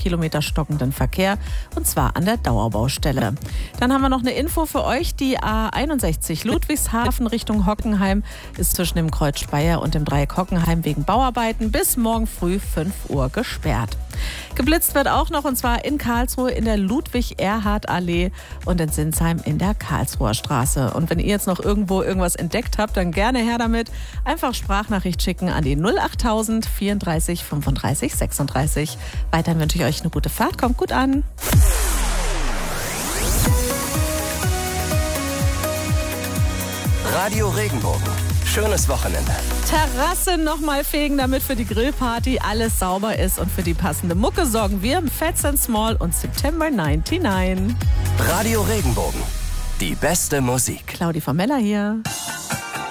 Kilometer stockenden Verkehr, und zwar an der Dauerbaustelle. Dann haben wir noch eine Info für euch. Die A61 Ludwigshafen Richtung Hockenheim ist zwischen dem Kreuz Speyer und dem Dreieck Hockenheim wegen Bauarbeiten bis morgen früh 5 Uhr gesperrt. Geblitzt wird auch noch, und zwar in Karlsruhe in der Ludwig-Erhard-Allee und in Sinsheim in der Karlsruher Straße. Und wenn ihr jetzt noch irgendwo irgendwas entdeckt habt, dann gerne her damit. Einfach Sprachnachricht schicken an die 08000 34 35 36. Weiterhin wünsche ich euch eine gute Fahrt. Kommt gut an. Radio Regenbogen. Schönes Wochenende. Terrasse nochmal fegen, damit für die Grillparty alles sauber ist, und für die passende Mucke sorgen wir Fats and Small und September 99. Radio Regenbogen. Die beste Musik. Claudi von Meller hier.